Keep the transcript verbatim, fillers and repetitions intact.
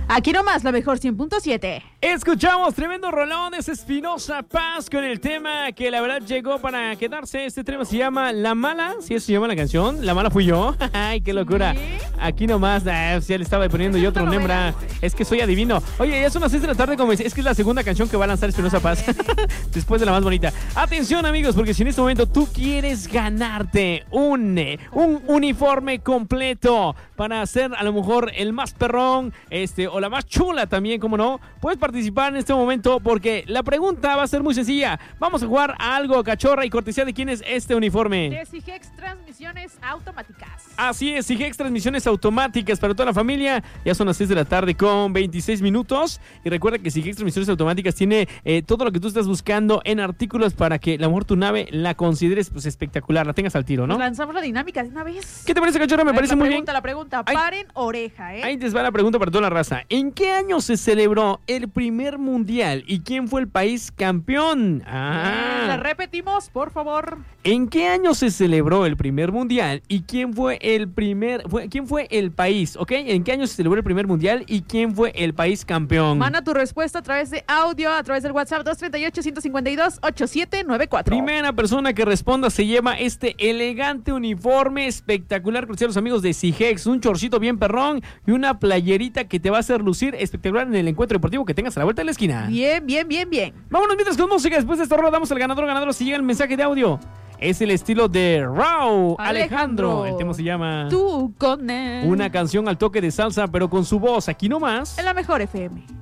Aquí nomás, la mejor cien punto siete. Escuchamos tremendo rolón, es Espinosa Paz con el tema que la verdad llegó para quedarse. Este tema se llama La Mala, ¿sí eso se llama la canción? La Mala fui yo. Ay, qué locura. ¿Sí? Aquí nomás, ah, ya le estaba poniendo yo otro Nembra. Es que soy adivino. Oye, ya son las seis de la tarde, como es, es que es la segunda canción que va a lanzar Espinosa Paz. Después de la más bonita. Atención, amigos, porque si en este momento tú quieres ganarte un, un uniforme completo para ser a lo mejor el más perrón, este, o la más chula también, como no, puedes participar en este momento porque la pregunta va a ser muy sencilla. Vamos a jugar a algo, cachorra, y cortesía de quién es este uniforme. De Sigex Transmisiones Automáticas. Así es, Sigex Transmisiones Automáticas para toda la familia. Ya son las seis de la tarde con veintiséis minutos. Y recuerda que Sigex Transmisiones Automáticas tiene eh, todo lo que tú estás buscando en artículos para que a lo mejor tu nave la consideres pues espectacular, la tengas al tiro, ¿no? Pues lanzamos la dinámica de una vez. ¿Qué te parece, cachorra? Me parece muy bien. La pregunta, la pregunta. Paren oreja, ¿eh? Ahí te va la pregunta para toda la raza. ¿En qué año se celebró el primer mundial y quién fue el país campeón? Ah. La repetimos, por favor. ¿En qué año se celebró el primer mundial y quién fue el primer, fue, quién fue el país, ¿ok? ¿En qué año se celebró el primer mundial y quién fue el país campeón? Manda tu respuesta a través de audio, a través del WhatsApp dos tres ocho, uno cinco dos, ocho siete nueve cuatro. Primera persona que responda se lleva este elegante uniforme espectacular, gracias a los amigos de Sigex, un chorcito bien perrón y una playerita que te va a hacer lucir espectacular en el encuentro deportivo que tengas a la vuelta de la esquina. Bien, bien, bien, bien. Vámonos mientras con música. Después de esta rueda damos al ganador, ganador si llega el mensaje de audio. Es el estilo de Rauw Alejandro. Alejandro. El tema se llama Tú con él. Una canción al toque de salsa, pero con su voz aquí nomás. En la mejor F M.